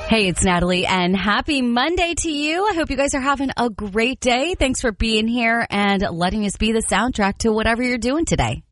Hey, it's Natalie, and happy Monday to you. I hope you guys are having a great day. Thanks for being here and letting us be the soundtrack to whatever you're doing today.